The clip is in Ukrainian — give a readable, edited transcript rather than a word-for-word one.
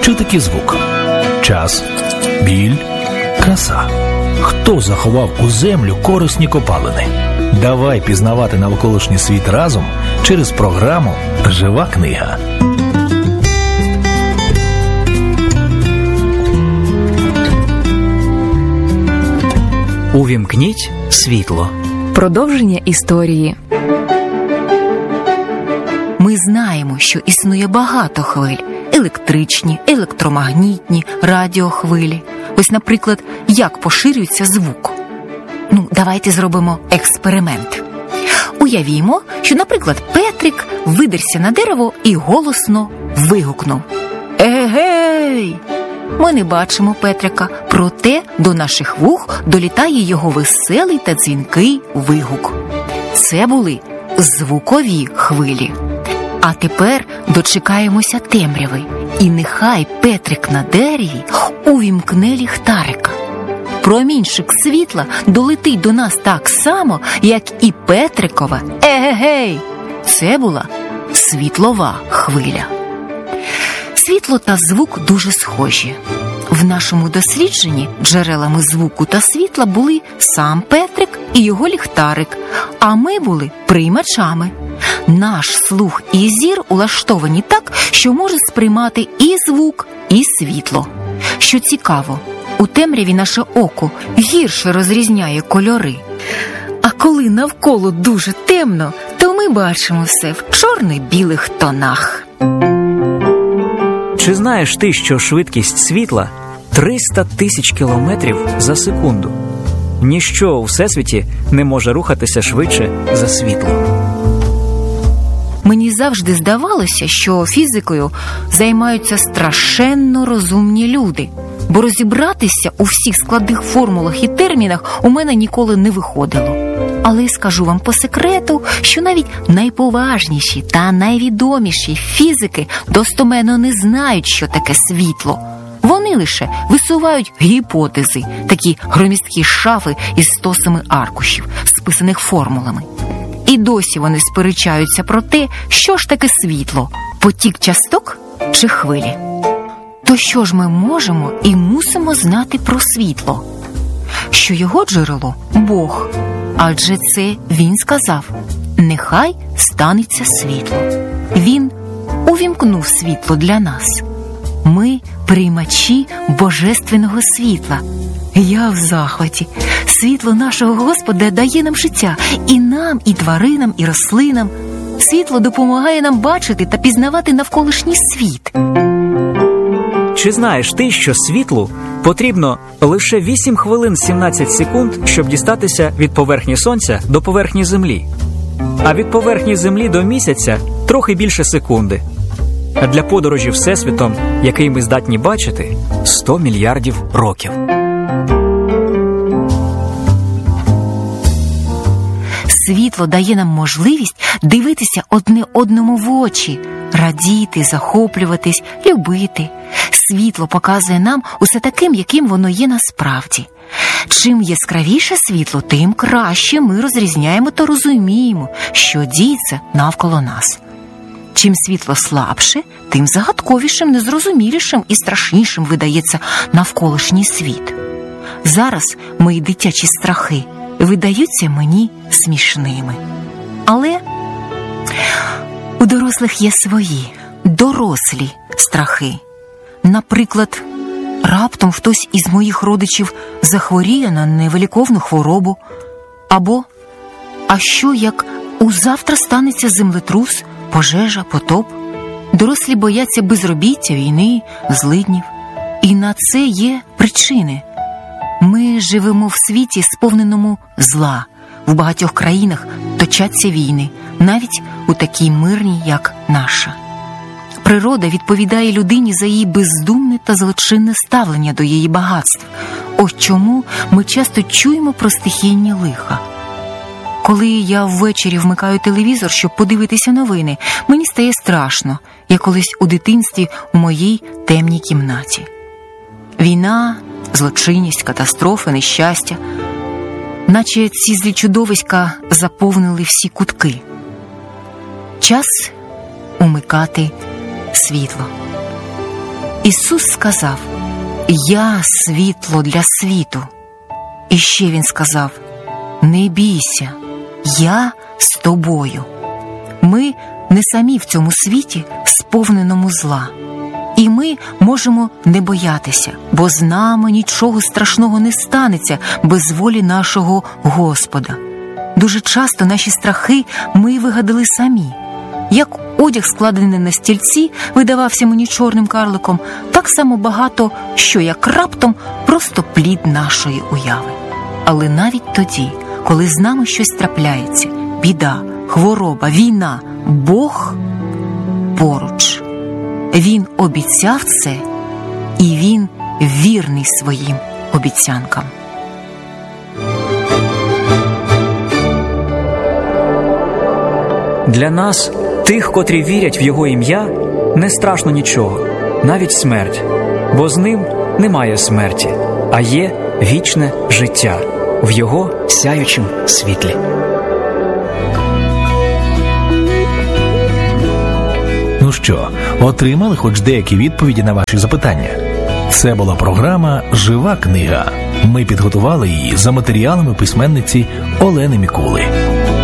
Що таке звук? Час, біль, краса. Хто заховав у землю корисні копалини? Давай пізнавати навколишній світ разом через програму «Жива книга». Увімкніть світло. Продовження історії. Ми знаємо, що існує багато хвиль. Електричні, електромагнітні, радіохвилі. Ось, наприклад, як поширюється звук. Давайте зробимо експеримент. Уявімо, що, наприклад, Петрик видерся на дерево і голосно вигукнув: «Егей!». Ми не бачимо Петрика, проте до наших вух долітає його веселий та дзвінкий вигук. Це були звукові хвилі. А тепер дочекаємося темряви, і нехай Петрик на дереві увімкне ліхтарика. Промінчик світла долетить до нас так само, як і Петрикова «Егегей!». Це була світлова хвиля. Світло та звук дуже схожі. В нашому дослідженні джерелами звуку та світла були сам Петрик і його ліхтарик, а ми були приймачами. Наш слух і зір улаштовані так, що може сприймати і звук, і світло. Що цікаво, у темряві наше око гірше розрізняє кольори. А коли навколо дуже темно, то ми бачимо все в чорно-білих тонах. Чи знаєш ти, що швидкість світла 300 тисяч кілометрів за секунду? Ніщо у Всесвіті не може рухатися швидше за світло. Мені завжди здавалося, що фізикою займаються страшенно розумні люди, бо розібратися у всіх складних формулах і термінах у мене ніколи не виходило. Але скажу вам по секрету, що навіть найповажніші та найвідоміші фізики достеменно не знають, що таке світло. Вони лише висувають гіпотези, такі громісткі шафи із стосами аркушів, списаних формулами. І досі вони сперечаються про те, що ж таке світло – потік часток чи хвилі. То що ж ми можемо і мусимо знати про світло? Що його джерело – Бог. Адже це Він сказав: «Нехай станеться світло». Він увімкнув світло для нас. Ми – приймачі божественного світла. Я в захваті. Світло нашого Господа дає нам життя. І нам, і тваринам, і рослинам. Світло допомагає нам бачити та пізнавати навколишній світ. Чи знаєш ти, що світлу потрібно лише 8 хвилин 17 секунд, щоб дістатися від поверхні Сонця до поверхні Землі? А від поверхні Землі до Місяця трохи більше секунди. А для подорожі Всесвітом, який ми здатні бачити, 100 мільярдів років. Світло дає нам можливість дивитися одне одному в очі, радіти, захоплюватись, любити. Світло показує нам усе таким, яким воно є насправді. Чим яскравіше світло, тим краще ми розрізняємо та розуміємо, що діється навколо нас. Чим світло слабше, тим загадковішим, незрозумілішим і страшнішим видається навколишній світ. Зараз мої дитячі страхи видаються мені смішними. Але у дорослих є свої, дорослі страхи. Наприклад, раптом хтось із моїх родичів захворіє на невиліковну хворобу. Або, а що як узавтра станеться землетрус, пожежа, потоп? Дорослі бояться безробіття, війни, злиднів. І на це є причини. Ми живемо в світі, сповненому зла. В багатьох країнах точаться війни, навіть у такій мирній, як наша. Природа відповідає людині за її бездумне та злочинне ставлення до її багатств. Ось чому ми часто чуємо про стихійні лиха. Коли я ввечері вмикаю телевізор, щоб подивитися новини, мені стає страшно, як колись у дитинстві у моїй темній кімнаті. Війна, злочинність, катастрофи, нещастя, наче ці злі чудовиська заповнили всі кутки. Час умикати світло. Ісус сказав: «Я світло для світу». І ще Він сказав: «Не бійся, я з тобою». Ми не самі в цьому світі, сповненому зла. І ми можемо не боятися, бо з нами нічого страшного не станеться без волі нашого Господа. Дуже часто наші страхи ми вигадали самі. Як одяг, складений на стільці, видавався мені чорним карликом, так само багато, що як раптом просто плід нашої уяви. Але навіть тоді, коли з нами щось трапляється, біда, хвороба, війна, Бог поруч. Він обіцяв це, і Він вірний своїм обіцянкам. Для нас, тих, котрі вірять в Його ім'я, не страшно нічого, навіть смерть, бо з Ним немає смерті, а є вічне життя в Його сяючім світлі. Ну що, отримали хоч деякі відповіді на ваші запитання? Це була програма «Жива книга». Ми підготували її за матеріалами письменниці Олени Мікули.